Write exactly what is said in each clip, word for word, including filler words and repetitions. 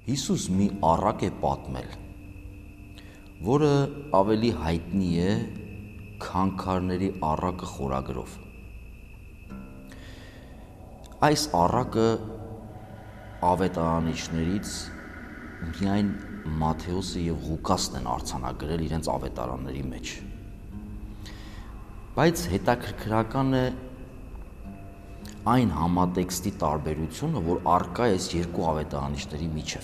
Հիսուս մի առակ է պատմել, որը ավելի հայտնի է քանքարների առակը խորագրով։ Այս առակը ավետարանիչներից միայն Մատթեոսը և Ղուկասն են արձանագրել իրենց ավետարանների մեջ։ Բայց հետաքրքրական է այն համատեքստի տարբերությունը, որ առկա է այս երկու ավետարանիչների միջև։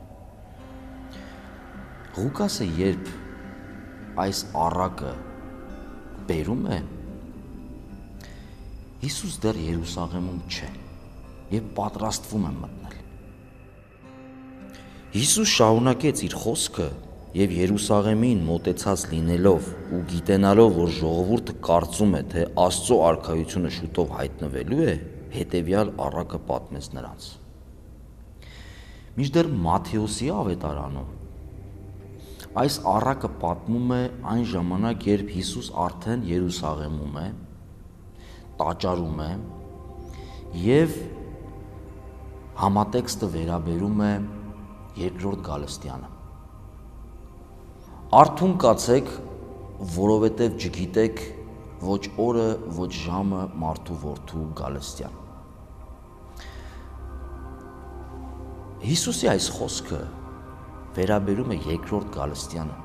Ղուկասը երբ այս առակը բերում է, Հիսուս դեռ Երուսաղեմում չէ և պատրաստվում է մտնել։ Հիսուս շարունակեց իր խոսքը և Երուսաղեմին մոտեցած լինելով ու գիտենալով, որ ժողովուրդը կարծում է, թե Աստծո արքայությունը շուտով հայտնվելու է, հետևյալ առակը պատմեց նրանց։ Մինչդեռ Մատթեոսի ավետարանում այս առակը պատմում է այն ժամանակ, երբ Հիսուս արդեն Երուսաղեմում է, տաճարում է և համատեքստը վերաբերում է երկրորդ գալստյանը։ Արթուն կացեք, որովհետև չգիտեք ոչ օրը, ոչ ժամը մարդու որդու գալստյան։ Հիսուսի այս խոսքը վերաբերում է երկրորդ գալստյանը,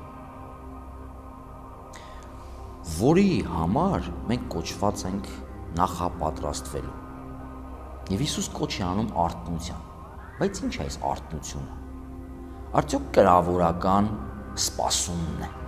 որի համար մենք կոչված ենք նախապատրաստվելու։ Եվ Հիսուս կոչ է անում արթնության։ Բայց ինչ է այս արթնությունը։ Արդյոք կրավորական սպասումն է։